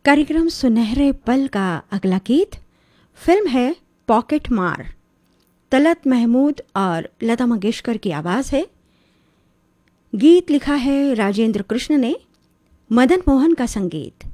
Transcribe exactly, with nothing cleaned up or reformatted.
कार्यक्रम सुनहरे पल का अगला गीत फिल्म है पॉकेट मार। तलत महमूद और लता मंगेशकर की आवाज़ है। गीत लिखा है राजेंद्र कृष्ण ने, मदन मोहन का संगीत।